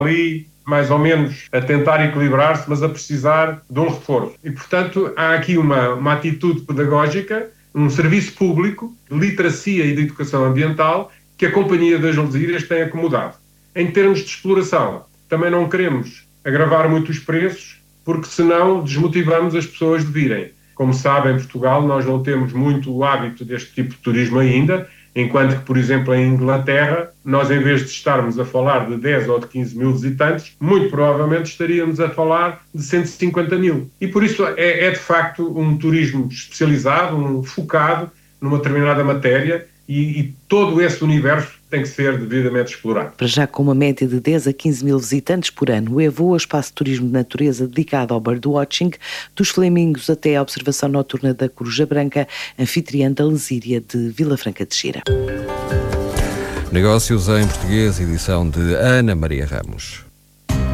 ali mais ou menos a tentar equilibrar-se, mas a precisar de um reforço. E, portanto, há aqui uma atitude pedagógica, um serviço público de literacia e de educação ambiental que a Companhia das Gelsiras tem acomodado. Em termos de exploração, também não queremos agravar muito os preços, porque senão desmotivamos as pessoas de virem. Como sabem, em Portugal nós não temos muito o hábito deste tipo de turismo ainda, enquanto que, por exemplo, em Inglaterra, nós em vez de estarmos a falar de 10 ou de 15 mil visitantes, muito provavelmente estaríamos a falar de 150 mil. E por isso é de facto um turismo especializado, focado numa determinada matéria, e todo esse universo tem que ser devidamente explorado. Para já, com uma média de 10 a 15 mil visitantes por ano, o EVOA, espaço de turismo de natureza dedicado ao birdwatching, dos flamingos até à observação noturna da coruja branca, anfitriã da Lesíria de Vila Franca de Xira. Negócios em Português, edição de Ana Maria Ramos.